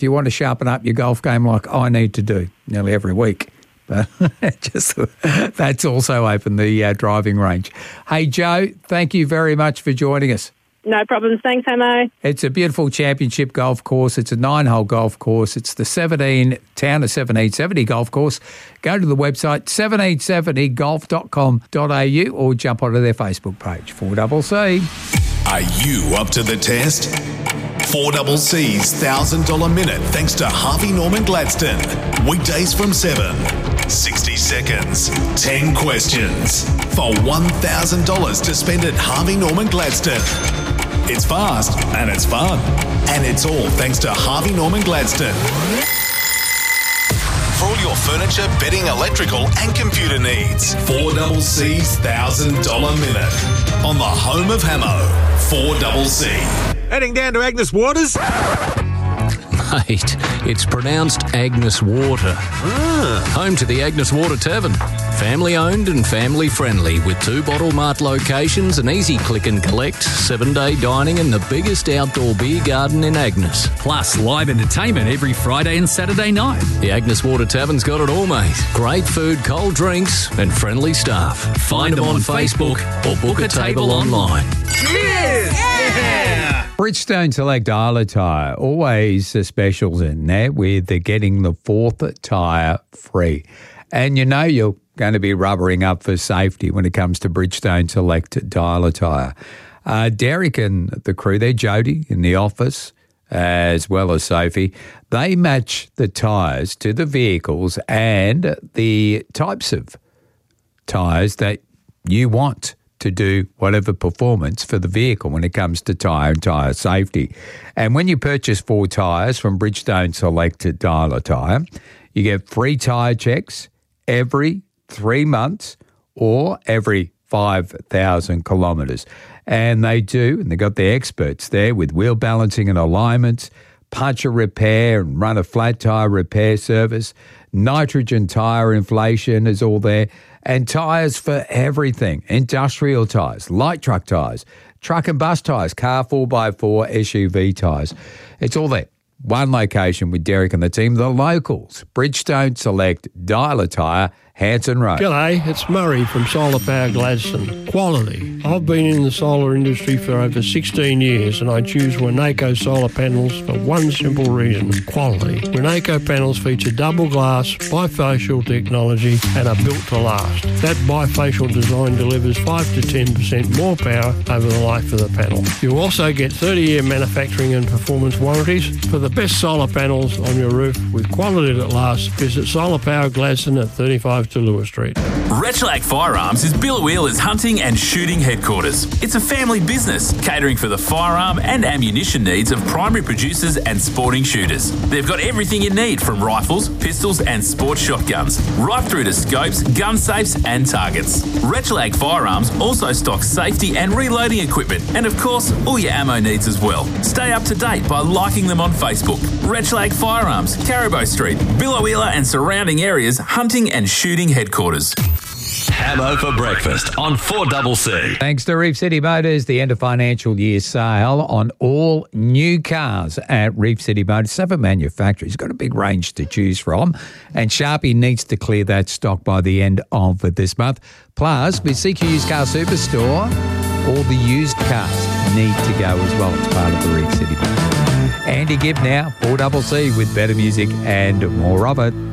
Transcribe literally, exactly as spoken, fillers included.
if you want to sharpen up your golf game like I need to do nearly every week. But just that's also open, the uh, driving range. Hey, Joe, thank you very much for joining us. No problems. Thanks, Hamo. It's a beautiful championship golf course. It's a nine-hole golf course. It's the seventeen Town of seventeen seventy golf course. Go to the website seventeen seventy golf dot com dot a u or jump onto their Facebook page, four C C. Are you up to the test? four C C's one thousand dollars minute thanks to Harvey Norman Gladstone. Weekdays from seven. sixty seconds. ten questions. For one thousand dollars to spend at Harvey Norman Gladstone. It's fast and it's fun. And it's all thanks to Harvey Norman Gladstone. For all your furniture, bedding, electrical and computer needs. four C C's one thousand dollars minute. On the home of Hamo. four C C. Heading down to Agnes Waters. Mate, it's pronounced Agnes Water. Ah. Home to the Agnes Water Tavern. Family owned and family friendly with two Bottle Mart locations, an easy click and collect, seven day dining and the biggest outdoor beer garden in Agnes. Plus live entertainment every Friday and Saturday night. The Agnes Water Tavern's got it all, mate. Great food, cold drinks and friendly staff. Find, Find them on, on Facebook, Facebook or book a table online. Cheers! Yeah! Bridgestone Select Isla tyre, always the specials in there with the getting the fourth tyre free. And you know you're going to be rubbering up for safety when it comes to Bridgestone Select Isla tyre. Uh, Derek and the crew, they're Jody in the office, as well as Sophie. They match the tyres to the vehicles and the types of tyres that you want to do whatever performance for the vehicle when it comes to tyre and tyre safety. And when you purchase four tyres from Bridgestone Select Isla tyre, you get free tyre checks every three months or every five thousand kilometres. And they do, and they've got the experts there with wheel balancing and alignments, puncture repair and run a flat tyre repair service, nitrogen tyre inflation is all there, and tyres for everything, industrial tyres, light truck tyres, truck and bus tyres, car four by four, S U V tyres. It's all there. One location with Derek and the team, the locals, Bridgestone Select Isla tyre, Hanson Road. G'day, it's Murray from Solar Power Gladstone. Quality. I've been in the solar industry for over sixteen years and I choose Winnaco solar panels for one simple reason, quality. Winnaco panels feature double glass, bifacial technology and are built to last. That bifacial design delivers five to ten percent more power over the life of the panel. You also get thirty year manufacturing and performance warranties. For the best solar panels on your roof with quality that lasts, visit Solar Power Gladstone at thirty-five to Lewis Street. Rechlac Firearms is Billawheeler's hunting and shooting headquarters. It's a family business catering for the firearm and ammunition needs of primary producers and sporting shooters. They've got everything you need from rifles, pistols and sports shotguns, right through to scopes, gun safes and targets. Rechlac Firearms also stocks safety and reloading equipment and of course all your ammo needs as well. Stay up to date by liking them on Facebook. Rechlac Firearms, Caribou Street, Billawheeler and surrounding areas hunting and shooting headquarters. Hamo for breakfast on four C C. Thanks to Reef City Motors, the end of financial year sale on all new cars at Reef City Motors. Seven manufacturers, got a big range to choose from, and Sharpie needs to clear that stock by the end of this month. Plus, with C Q Used Car Superstore, all the used cars need to go as well. It's part of the Reef City Motors. Andy Gibb now, four C C with better music and more of it.